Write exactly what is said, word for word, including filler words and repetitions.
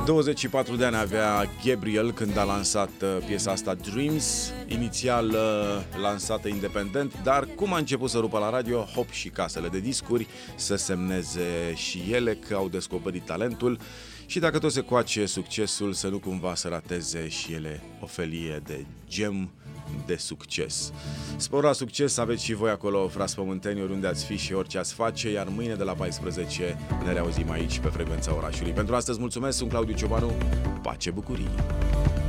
douăzeci și patru de ani avea Gabriel când a lansat piesa asta Dreams, inițial lansată independent, dar cum a început să rupă la radio, hop, și casele de discuri să semneze și ele că au descoperit talentul și dacă tot se coace succesul, să nu cumva să rateze și ele o felie de gem de succes. Spor la succes, aveți și voi acolo, frați pământeni, oriunde ați fi și orice ați face, iar mâine de la paisprezece ne reauzim aici pe frecvența orașului. Pentru astăzi mulțumesc, sunt Claudiu Ciobanu, pace, bucurii!